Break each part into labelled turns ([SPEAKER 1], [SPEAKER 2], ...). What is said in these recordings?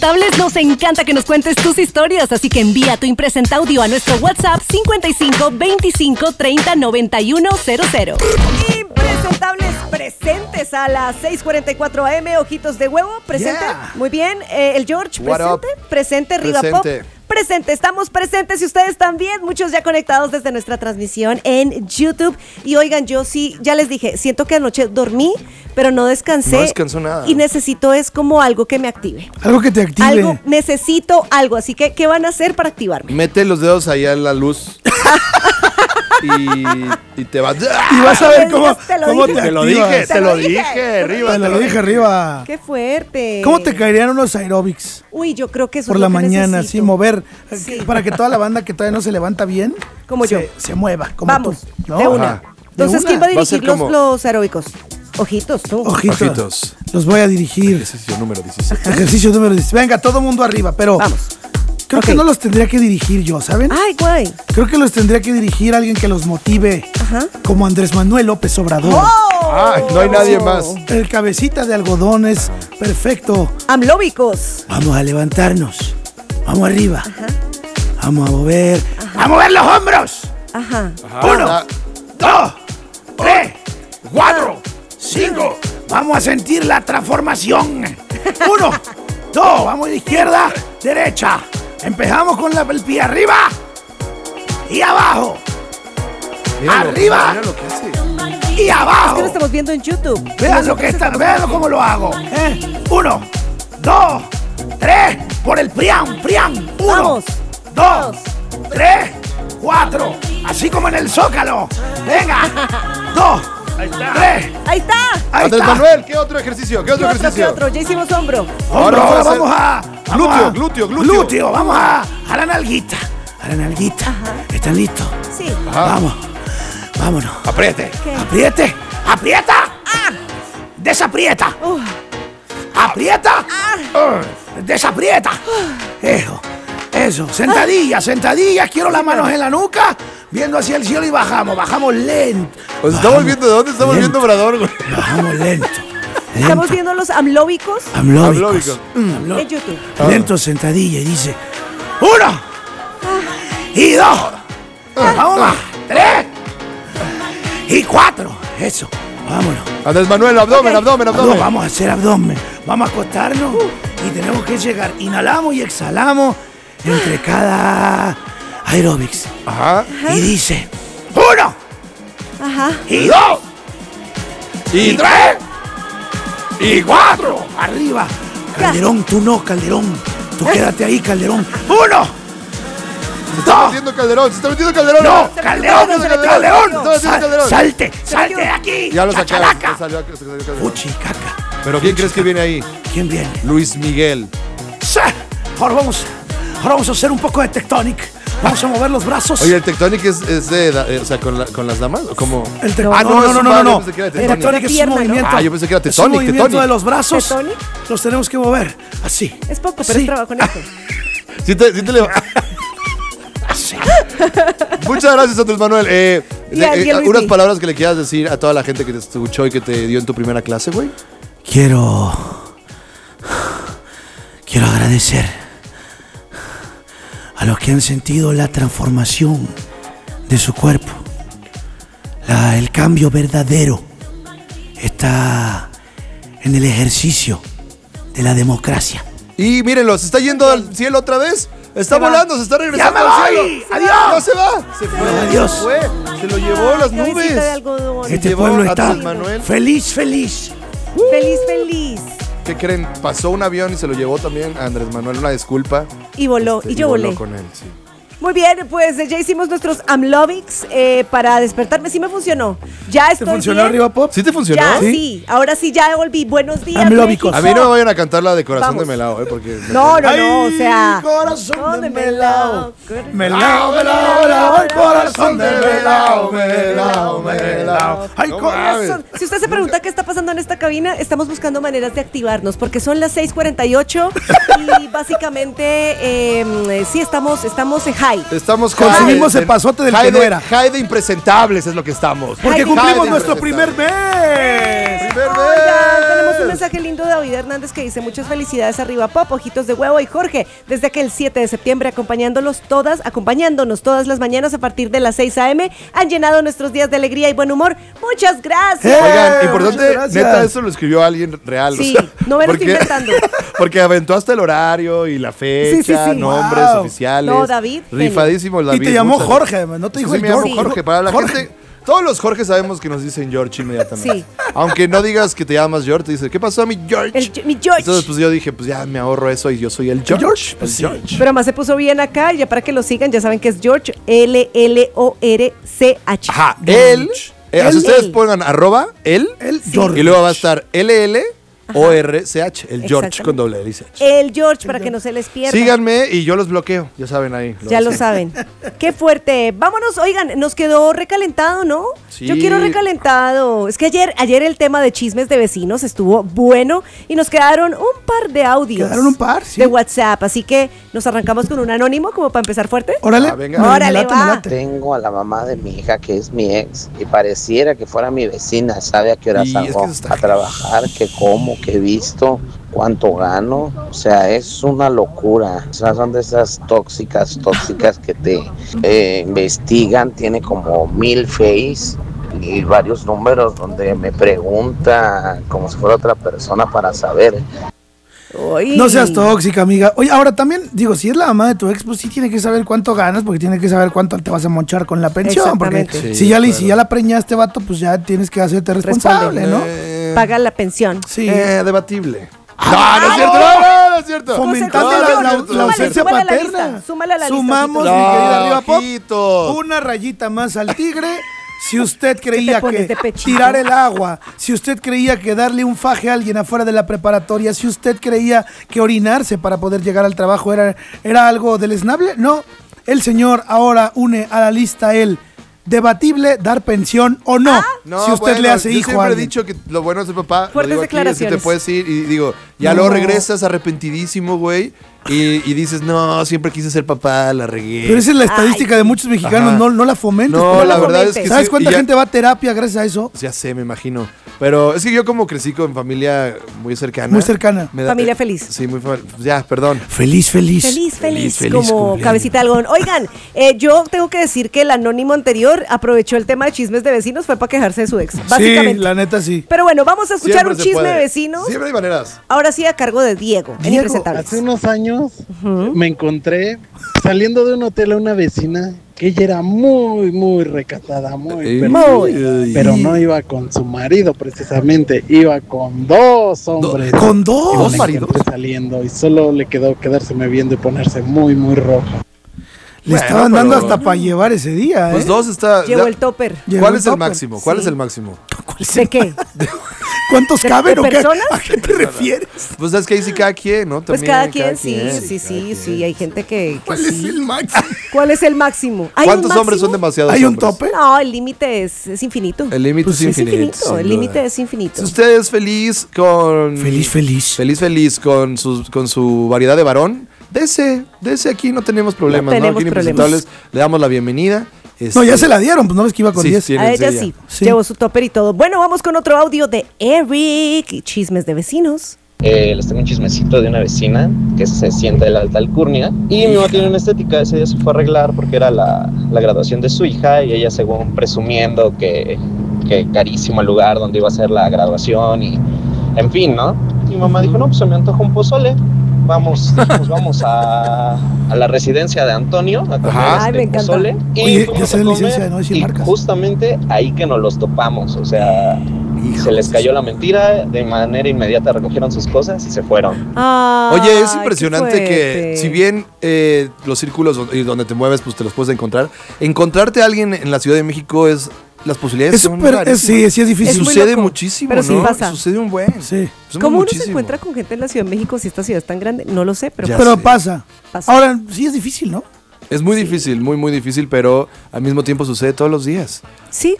[SPEAKER 1] Impresentables nos encanta que nos cuentes tus historias, así que envía tu impresenta audio a nuestro WhatsApp 55 25 30 91 00.
[SPEAKER 2] Impresentables presentes a las 6:44 AM, Ojitos de Huevo, presente.
[SPEAKER 3] Yeah.
[SPEAKER 2] Muy bien, el George, presente. Presente, Riva Pop. Presente, estamos presentes y ustedes también, muchos ya conectados desde nuestra transmisión en YouTube. Y oigan, yo sí, ya les dije, siento que anoche dormí, pero no descansé.
[SPEAKER 4] No descansó nada.
[SPEAKER 2] Y necesito es como algo que me active.
[SPEAKER 3] Algo que te active.
[SPEAKER 2] Necesito algo, así que ¿qué van a hacer para activarme?
[SPEAKER 4] Mete los dedos allá en la luz. y te vas.
[SPEAKER 3] Y vas a ver cómo te
[SPEAKER 4] Te lo dije,
[SPEAKER 3] Riva. Te lo dije, Riva.
[SPEAKER 2] Qué fuerte.
[SPEAKER 3] ¿Cómo te caerían unos aeróbics?
[SPEAKER 2] Uy, yo creo que eso
[SPEAKER 3] por
[SPEAKER 2] es
[SPEAKER 3] la
[SPEAKER 2] lo que
[SPEAKER 3] mañana,
[SPEAKER 2] necesito.
[SPEAKER 3] así mover,
[SPEAKER 2] Sí.
[SPEAKER 3] para que toda la banda que todavía no se levanta bien,
[SPEAKER 2] Como yo.
[SPEAKER 3] se mueva. Como
[SPEAKER 2] Vamos,
[SPEAKER 3] tú, ¿no?
[SPEAKER 2] de una.
[SPEAKER 4] Ajá.
[SPEAKER 2] Entonces,
[SPEAKER 3] De
[SPEAKER 2] ¿quién va a
[SPEAKER 4] una. Va a ser
[SPEAKER 2] dirigir
[SPEAKER 4] como-
[SPEAKER 2] los aeróbicos? Ojitos, tú.
[SPEAKER 3] Ojitos. Los voy a dirigir.
[SPEAKER 4] Ejercicio número 16.
[SPEAKER 3] Ejercicio número 10. Venga, todo mundo arriba, pero
[SPEAKER 2] Vamos.
[SPEAKER 3] creo que no los tendría que dirigir yo, ¿saben?
[SPEAKER 2] Ay, guay.
[SPEAKER 3] Creo que los tendría que dirigir alguien que los motive,
[SPEAKER 2] Ajá.
[SPEAKER 3] como Andrés Manuel López Obrador.
[SPEAKER 4] Ay, no hay nadie más.
[SPEAKER 3] El cabecita de algodón es perfecto.
[SPEAKER 2] Amlóbicos.
[SPEAKER 3] Vamos a levantarnos. Vamos arriba. Vamos a mover. ¡A mover los hombros!
[SPEAKER 2] Ajá.
[SPEAKER 3] 1, 2, 3, 4, 5. Vamos a sentir la transformación. 1, 2, vamos de izquierda, derecha. Empezamos con el pie arriba y abajo. Arriba.
[SPEAKER 4] Mira lo que hace.
[SPEAKER 3] Y
[SPEAKER 2] Es
[SPEAKER 3] abajo.
[SPEAKER 2] que lo estamos viendo en YouTube.
[SPEAKER 3] Vean lo que está, vean cómo lo hago. 1, 2, 3, por el priam. 1,
[SPEAKER 2] Vamos.
[SPEAKER 3] 2, 3, 4. Así como en el Zócalo. Venga. 2, 3.
[SPEAKER 2] Ahí está.
[SPEAKER 3] Ahí
[SPEAKER 4] Andrés
[SPEAKER 3] está.
[SPEAKER 4] Manuel, ¿qué otro ejercicio? ¿Qué otro
[SPEAKER 2] ¿Qué
[SPEAKER 4] ejercicio?
[SPEAKER 2] otro? Ya hicimos hombro.
[SPEAKER 3] Hombro,
[SPEAKER 4] Ahora
[SPEAKER 3] ahora
[SPEAKER 4] vamos
[SPEAKER 3] vamos a.
[SPEAKER 4] Glúteo.
[SPEAKER 3] Glúteo, vamos a la nalguita. A la nalguita. ¿Están listos?
[SPEAKER 2] Sí.
[SPEAKER 4] Ajá.
[SPEAKER 3] Vamos. Vámonos.
[SPEAKER 4] Apriete.
[SPEAKER 2] ¿Qué?
[SPEAKER 3] Apriete. Aprieta. Desaprieta. Aprieta. Desaprieta. Eso. Sentadillas. Quiero las manos en la nuca, viendo hacia el cielo y bajamos. Bajamos lento.
[SPEAKER 4] Pues estamos viendo de dónde estamos viendo Obrador, güey.
[SPEAKER 3] Bajamos lento.
[SPEAKER 2] Estamos viendo los amlóbicos
[SPEAKER 3] Amlóbicos.
[SPEAKER 2] en YouTube.
[SPEAKER 3] Lento, sentadilla. Y dice: 1 y 2. Vamos más. 3 y 4. Eso. Vámonos.
[SPEAKER 4] Andrés Manuel, abdomen.
[SPEAKER 3] No, vamos a hacer abdomen. Vamos a acostarnos y tenemos que llegar. Inhalamos y exhalamos entre cada aeróbics.
[SPEAKER 4] Ajá.
[SPEAKER 3] Y dice: 1
[SPEAKER 2] Ajá.
[SPEAKER 3] y 2
[SPEAKER 4] Y
[SPEAKER 3] 3 y 4. Arriba. Calderón, tú no, Calderón. Tú quédate ahí, Calderón. 1
[SPEAKER 4] Se está metiendo Calderón.
[SPEAKER 3] No, Calderón.
[SPEAKER 4] Calderón.
[SPEAKER 3] Salte de aquí.
[SPEAKER 4] Ya lo sacaron.
[SPEAKER 3] Chachalaca.
[SPEAKER 4] Salió Calderón.
[SPEAKER 3] Fuchi, caca.
[SPEAKER 4] Pero ¿quién crees que viene ahí?
[SPEAKER 3] ¿Quién viene?
[SPEAKER 4] Luis Miguel.
[SPEAKER 3] Sí. Ahora vamos a hacer un poco de tectonic. Vamos a mover los brazos.
[SPEAKER 4] Oye, ¿el Tectonic es de, o sea, con las damas? ¿O cómo?
[SPEAKER 3] El
[SPEAKER 2] No,
[SPEAKER 3] no.
[SPEAKER 4] Yo pensé que era
[SPEAKER 3] El
[SPEAKER 4] Tectonic.
[SPEAKER 3] tectonic es un
[SPEAKER 2] Pierna, ¿no?
[SPEAKER 3] movimiento.
[SPEAKER 4] Ah, yo pensé que era
[SPEAKER 3] Es un
[SPEAKER 4] Tectonic,
[SPEAKER 3] movimiento
[SPEAKER 4] Tectonic.
[SPEAKER 3] de los brazos.
[SPEAKER 2] ¿Tectonic?
[SPEAKER 3] Los tenemos que mover así.
[SPEAKER 2] Es poco, pero
[SPEAKER 3] Sí.
[SPEAKER 2] es trabajo con esto.
[SPEAKER 4] Sí te
[SPEAKER 3] Así.
[SPEAKER 4] Muchas gracias, Andrés Manuel.
[SPEAKER 2] Y a Luis
[SPEAKER 4] unas
[SPEAKER 2] Miguel.
[SPEAKER 4] palabras que le quieras decir a toda la gente que te escuchó y que te dio en tu primera clase, güey.
[SPEAKER 3] Quiero agradecer a los que han sentido la transformación de su cuerpo. El cambio verdadero está en el ejercicio de la democracia.
[SPEAKER 4] Y mírenlo, se está yendo al cielo otra vez. Está volando, se está regresando
[SPEAKER 3] ¡Ya me
[SPEAKER 4] al
[SPEAKER 3] voy!
[SPEAKER 4] cielo.
[SPEAKER 3] ¡Adiós!
[SPEAKER 4] ¡No se va! Se fue.
[SPEAKER 3] Adiós.
[SPEAKER 4] Se fue. Se lo llevó las
[SPEAKER 2] Cabecita de
[SPEAKER 4] nubes.
[SPEAKER 2] algodón.
[SPEAKER 4] Se
[SPEAKER 3] Este
[SPEAKER 4] llevó
[SPEAKER 3] pueblo
[SPEAKER 4] a
[SPEAKER 3] está
[SPEAKER 4] Andrés Manuel.
[SPEAKER 3] feliz.
[SPEAKER 2] Feliz.
[SPEAKER 4] ¿Qué creen? Pasó un avión y se lo llevó también a Andrés Manuel. Una disculpa.
[SPEAKER 2] Y voló. Y yo
[SPEAKER 4] voló
[SPEAKER 2] volé.
[SPEAKER 4] con él, sí.
[SPEAKER 2] Muy bien, pues ya hicimos nuestros amlobics para despertarme. Sí me funcionó. Ya estoy
[SPEAKER 3] ¿Te funcionó
[SPEAKER 2] bien.
[SPEAKER 3] arriba pop?
[SPEAKER 4] ¿Sí te funcionó?
[SPEAKER 2] Ya, sí. Ahora sí, ya volví. Buenos días,
[SPEAKER 3] Amlóbicos.
[SPEAKER 4] A mí no me vayan a cantar la de Corazón
[SPEAKER 2] Vamos.
[SPEAKER 4] de Melao, porque...
[SPEAKER 2] No,
[SPEAKER 3] Ay,
[SPEAKER 2] o sea.
[SPEAKER 3] corazón de
[SPEAKER 2] melao.
[SPEAKER 3] melao, ay, corazón de melao. Ay,
[SPEAKER 4] No
[SPEAKER 3] corazón.
[SPEAKER 2] Si usted se pregunta qué está pasando en esta cabina, estamos buscando maneras de activarnos porque son las 6:48 y básicamente sí estamos en high.
[SPEAKER 4] Estamos
[SPEAKER 3] Consumimos el pasote del que no era.
[SPEAKER 4] High de impresentables es lo que estamos.
[SPEAKER 3] Porque
[SPEAKER 4] High de
[SPEAKER 3] cumplimos nuestro primer
[SPEAKER 4] impresentables.
[SPEAKER 3] mes.
[SPEAKER 2] Oigan, tenemos un mensaje lindo de David Hernández que dice: muchas felicidades arriba Pop, ojitos de huevo y Jorge, desde aquel 7 de septiembre acompañándonos todas las mañanas a partir de las 6 a.m. han llenado nuestros días de alegría y buen humor. Muchas gracias.
[SPEAKER 4] Oigan, importante, neta, eso lo escribió alguien real.
[SPEAKER 2] Sí, o sea, no me lo estoy inventando.
[SPEAKER 4] Porque aventó hasta el horario y la fecha, nombres oficiales.
[SPEAKER 2] No, David.
[SPEAKER 4] Rifadísimo el David.
[SPEAKER 3] Y te llamó Jorge, no te dijo
[SPEAKER 4] el Jorge. Para la gente... Todos los Jorge sabemos que nos dicen George inmediatamente.
[SPEAKER 2] Sí.
[SPEAKER 4] Aunque no digas que te llamas George, te dice, ¿qué pasó, mi George?
[SPEAKER 2] Mi George.
[SPEAKER 4] Entonces, pues yo dije, pues ya me ahorro eso y yo soy el George.
[SPEAKER 3] Pues sí.
[SPEAKER 4] George.
[SPEAKER 2] Pero más se puso bien acá, y ya para que lo sigan, ya saben que es George, LLORCH.
[SPEAKER 4] Ajá, él. Ustedes pongan @él
[SPEAKER 3] George.
[SPEAKER 4] Y luego va a estar LLORCH, el George con doble L.
[SPEAKER 2] El George, para que no se les pierda.
[SPEAKER 4] Síganme y yo los bloqueo, ya saben ahí.
[SPEAKER 2] Ya lo saben. Qué fuerte. Vámonos, oigan, nos quedó recalentado, ¿no?
[SPEAKER 4] Sí.
[SPEAKER 2] Yo quiero recalentado. Es que ayer el tema de chismes de vecinos estuvo bueno y nos quedaron un par de audios.
[SPEAKER 3] Sí.
[SPEAKER 2] De WhatsApp, así que nos arrancamos con un anónimo como para empezar fuerte.
[SPEAKER 3] Órale.
[SPEAKER 4] Venga.
[SPEAKER 2] Órale, va.
[SPEAKER 5] Tengo a la mamá de mi hija que es mi ex y pareciera que fuera mi vecina. Sabe a qué hora salgo a trabajar, qué como, qué he visto, cuánto gano. O sea, es una locura. O sea, son de esas tóxicas que te investigan. Tiene como 1000 face y varios números donde me pregunta como si fuera otra persona para saber.
[SPEAKER 2] Uy.
[SPEAKER 3] No seas tóxica, amiga. Oye, ahora también, digo, si es la mamá de tu ex, pues sí tiene que saber cuánto ganas, porque tiene que saber cuánto te vas a monchar con la pensión. Porque si ya la preñaste, vato, pues ya tienes que hacerte responsable, ¿no?
[SPEAKER 2] Paga la pensión.
[SPEAKER 3] Sí.
[SPEAKER 4] Debatible.
[SPEAKER 3] No
[SPEAKER 4] es cierto, no es cierto.
[SPEAKER 3] Fomentando la ausencia paterna.
[SPEAKER 2] Súmale a la lista.
[SPEAKER 3] Sumamos, mi querida Arriba Pop, una rayita más al tigre. Si usted creía que tirar el agua, si usted creía que darle un faje a alguien afuera de la preparatoria, si usted creía que orinarse para poder llegar al trabajo era algo deleznable, no. El señor ahora une a la lista el debatible dar pensión o no, si usted le hace hijo a alguien.
[SPEAKER 4] Yo siempre he dicho que lo bueno de ser papá,
[SPEAKER 2] fuertes declaraciones,
[SPEAKER 4] es que te puedes ir y digo, ya luego regresas arrepentidísimo, güey. Y dices, no, siempre quise ser papá, la regué.
[SPEAKER 3] Pero esa es la estadística de muchos mexicanos, no la fomentes.
[SPEAKER 4] No, la verdad es que
[SPEAKER 3] ¿sabes cuánta gente va a terapia gracias a eso?
[SPEAKER 4] Ya sé, me imagino. Pero es que yo como crecí con familia muy cercana.
[SPEAKER 3] Muy cercana.
[SPEAKER 2] Familia feliz.
[SPEAKER 4] Sí, muy ya, perdón.
[SPEAKER 3] Feliz.
[SPEAKER 2] Como cabecita de algodón. Oigan, yo tengo que decir que el anónimo anterior aprovechó el tema de chismes de vecinos, fue para quejarse de su ex, básicamente.
[SPEAKER 3] Sí, la neta sí.
[SPEAKER 2] Pero bueno, vamos a escuchar
[SPEAKER 4] Siempre
[SPEAKER 2] un chisme de vecinos.
[SPEAKER 4] Siempre hay maneras.
[SPEAKER 2] Ahora sí, a cargo de Diego, en Impresentables.
[SPEAKER 6] Hace unos años me encontré saliendo de un hotel a una vecina que ella era muy, muy recatada, pero no iba con su marido precisamente, iba con 2 hombres.
[SPEAKER 3] ¿Con 2
[SPEAKER 6] maridos? Saliendo y solo le quedó quedárseme viendo y ponerse muy, muy roja.
[SPEAKER 3] Le estaban dando hasta para llevar ese día,
[SPEAKER 4] Pues 2 está...
[SPEAKER 2] Llegó el topper.
[SPEAKER 4] ¿Cuál es el máximo? ¿Cuál es el máximo?
[SPEAKER 2] ¿De qué?
[SPEAKER 3] ¿Cuántos caben o qué?
[SPEAKER 2] personas?
[SPEAKER 3] ¿A qué te refieres?
[SPEAKER 4] Pues es que ahí sí cada quien, ¿no?
[SPEAKER 2] Pues
[SPEAKER 4] También,
[SPEAKER 2] cada quien, sí, hay gente que
[SPEAKER 3] ¿Cuál
[SPEAKER 2] sí.
[SPEAKER 3] es el máximo?
[SPEAKER 2] ¿Cuál es el máximo?
[SPEAKER 4] ¿Cuántos hombres son demasiados
[SPEAKER 3] ¿Hay un
[SPEAKER 4] hombres?
[SPEAKER 3] tope?
[SPEAKER 2] No, el límite es infinito.
[SPEAKER 4] El límite
[SPEAKER 3] Pues
[SPEAKER 4] es
[SPEAKER 3] sí,
[SPEAKER 4] infinito.
[SPEAKER 2] El límite es infinito.
[SPEAKER 4] Si usted es feliz con...
[SPEAKER 3] Feliz.
[SPEAKER 4] con su variedad de varón, dese aquí, no tenemos problemas, ¿no? Aquí en Impresentables le damos la bienvenida.
[SPEAKER 3] No, ya se la dieron, pues no ves que iba con 10.
[SPEAKER 2] A ella sí, llevó su topper y todo. Bueno, vamos con otro audio de Eric y chismes de vecinos.
[SPEAKER 7] Les tengo un chismecito de una vecina que se siente de la alta alcurnia y mi mamá tiene una estética. Ese día se fue a arreglar porque era la graduación de su hija y ella según presumiendo que carísimo el lugar donde iba a ser la graduación y en fin, ¿no? Mi mamá dijo, no, pues se me antoja un pozole. Vamos a la residencia de Antonio a comer pozole.
[SPEAKER 3] Y ya se licencia de no decir marcas.
[SPEAKER 7] Justamente ahí que nos los topamos, o sea, se les cayó la mentira, de manera inmediata recogieron sus cosas y se fueron.
[SPEAKER 4] Oye, es impresionante que si bien los círculos donde te mueves, pues te los puedes encontrar. Encontrarte a alguien en la Ciudad de México las posibilidades son
[SPEAKER 3] sí, es difícil.
[SPEAKER 4] Sucede muchísimo,
[SPEAKER 2] pero sí
[SPEAKER 4] ¿no?
[SPEAKER 2] pasa.
[SPEAKER 4] Sucede un buen.
[SPEAKER 3] Sí.
[SPEAKER 2] ¿Cómo uno se encuentra con gente en la Ciudad de México si esta ciudad es tan grande? No lo sé,
[SPEAKER 3] pero pasa. Ahora, sí es difícil, ¿no?
[SPEAKER 4] Es muy difícil, muy, muy difícil, pero al mismo tiempo sucede todos los días.
[SPEAKER 2] Sí.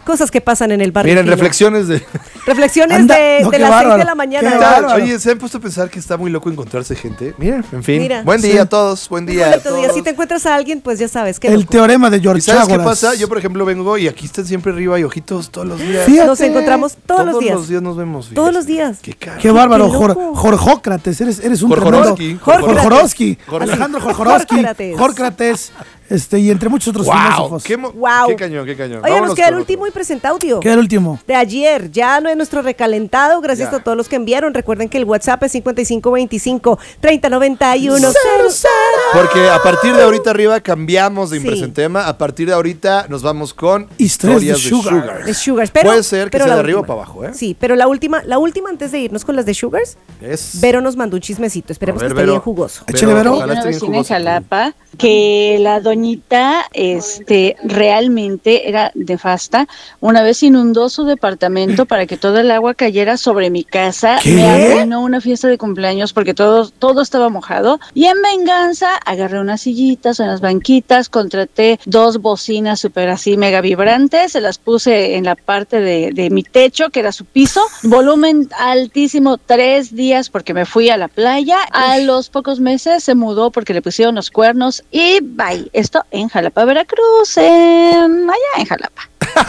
[SPEAKER 2] Cosas que pasan en el barrio.
[SPEAKER 4] Miren, reflexiones de
[SPEAKER 2] las 6 de la mañana.
[SPEAKER 4] Oye, ¿se han puesto a pensar que está muy loco encontrarse gente? Miren, en fin. Buen día a todos, buen día a todos.
[SPEAKER 2] Si te encuentras a alguien, pues ya sabes que
[SPEAKER 3] el teorema de George
[SPEAKER 4] ¿Sabes qué pasa? Yo, por ejemplo, vengo y aquí están siempre arriba y ojitos todos los días.
[SPEAKER 3] Fíjate.
[SPEAKER 2] Nos encontramos todos los días.
[SPEAKER 4] Todos los días nos vemos. Fíjate.
[SPEAKER 2] Todos los días.
[SPEAKER 3] Qué bárbaro, Jorjócrates. Eres un
[SPEAKER 4] Jorjorowski.
[SPEAKER 3] Alejandro Jorjócrates. Y entre muchos otros filósofos.
[SPEAKER 4] Qué cañón.
[SPEAKER 2] Oye, nos queda el último y presenta audio.
[SPEAKER 3] ¿Qué era el último?
[SPEAKER 2] De ayer, ya no es nuestro recalentado. Gracias a todos los que enviaron. Recuerden que el WhatsApp es 5525-3091-00.
[SPEAKER 4] Porque a partir de ahorita arriba cambiamos de impresentema. A partir de ahorita nos vamos con historias de Sugars.
[SPEAKER 2] De Sugars.
[SPEAKER 4] Puede ser que sea de arriba o para abajo, ¿eh?
[SPEAKER 2] Sí, pero la última antes de irnos con las de Sugars, Vero nos mandó un chismecito. Esperemos que esté bien jugoso.
[SPEAKER 3] Échale, Vero.
[SPEAKER 8] Una vecina en Jalapa que la doñita realmente era nefasta. Una vez inundó su departamento para que todo el agua cayera sobre mi casa.
[SPEAKER 3] ¿Qué?
[SPEAKER 8] Me arruinó una fiesta de cumpleaños porque todo estaba mojado. Y en venganza agarré unas sillitas, unas banquitas, contraté 2 bocinas súper así mega vibrantes, se las puse en la parte de mi techo, que era su piso, volumen altísimo, 3 días porque me fui a la playa. A los pocos meses se mudó porque le pusieron los cuernos y bye. Esto en Jalapa, Veracruz, allá en Jalapa.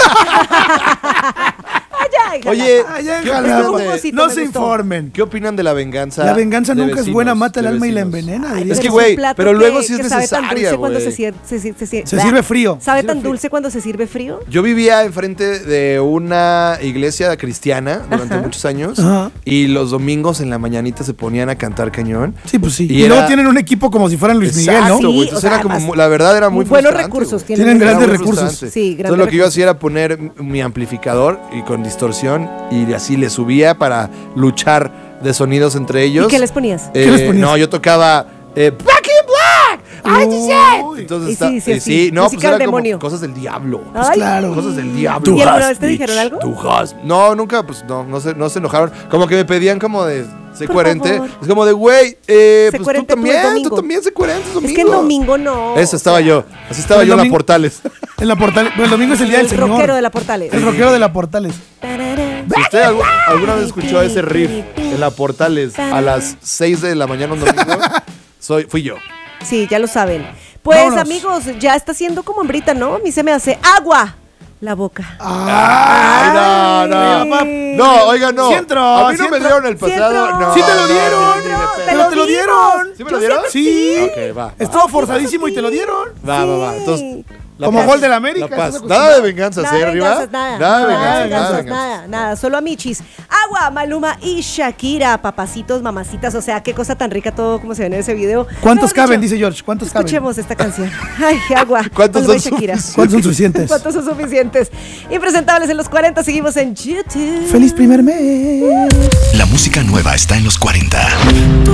[SPEAKER 4] Oye,
[SPEAKER 3] no se informen.
[SPEAKER 4] ¿Qué opinan de la venganza?
[SPEAKER 3] La venganza nunca es buena, mata el alma y la envenena.
[SPEAKER 4] Es que, güey, pero luego sí es necesaria,
[SPEAKER 2] güey. Se
[SPEAKER 3] sirve frío.
[SPEAKER 2] ¿Sabe tan dulce cuando se sirve frío?
[SPEAKER 4] Yo vivía enfrente de una iglesia cristiana durante muchos años. Y los domingos en la mañanita se ponían a cantar cañón.
[SPEAKER 3] Sí, pues sí. Y luego tienen un equipo como si fueran Luis Miguel, ¿no?
[SPEAKER 4] Sí, entonces era como, la verdad era muy
[SPEAKER 2] buenos recursos.
[SPEAKER 3] Tienen grandes recursos.
[SPEAKER 2] Sí,
[SPEAKER 4] entonces lo que yo hacía era poner mi amplificador y con distorsión y así le subía para luchar de sonidos entre ellos.
[SPEAKER 2] ¿Y qué les ponías?
[SPEAKER 3] ¿Qué les ponías?
[SPEAKER 4] No, yo tocaba Black in Black. Entonces
[SPEAKER 2] música
[SPEAKER 4] era
[SPEAKER 2] demonio.
[SPEAKER 4] Como cosas del diablo.
[SPEAKER 3] Pues claro.
[SPEAKER 4] Cosas del diablo.
[SPEAKER 2] ¿Y alguna vez te dijeron algo?
[SPEAKER 4] No, nunca, pues no se enojaron. Como que me pedían como de sé coherente. Es como de, güey, pues tú también sé coherente.
[SPEAKER 2] Es que en domingo no.
[SPEAKER 4] Eso estaba yo. Así estaba yo en la Portales.
[SPEAKER 3] En la Portales. Pero el domingo es el día del Señor.
[SPEAKER 2] El rockero de la Portales.
[SPEAKER 3] El rockero de la Portales.
[SPEAKER 4] Si usted alguna vez escuchó ese riff en la Portales a las 6 de la mañana un domingo, fui yo.
[SPEAKER 2] Sí, ya lo saben. Pues, vámonos. Amigos, ya está siendo como hambrita, ¿no? A mí se me hace agua la boca.
[SPEAKER 4] No, oiga, no. A mí no me dieron el pasado. No.
[SPEAKER 3] Sí te lo dieron.
[SPEAKER 2] Te lo dieron.
[SPEAKER 4] ¿Sí me lo dieron?
[SPEAKER 3] Sí.
[SPEAKER 4] Ok, va.
[SPEAKER 3] Estuvo forzadísimo y te lo dieron.
[SPEAKER 4] Va. Entonces,
[SPEAKER 3] como gol del América.
[SPEAKER 4] Nada de venganzas, arriba.
[SPEAKER 2] Nada, solo a Michis. Agua, Maluma y Shakira, papacitos, mamacitas, o sea, qué cosa tan rica todo como se ve en ese video.
[SPEAKER 3] ¿Cuántos caben? Dice George, ¿cuántos caben?
[SPEAKER 2] Escuchemos esta canción. Ay, agua.
[SPEAKER 4] ¿Cuántos son suficientes?
[SPEAKER 2] ¿Cuántos son suficientes? Impresentables en los 40, seguimos en YouTube.
[SPEAKER 3] ¡Feliz primer mes!
[SPEAKER 9] La música nueva está en los 40.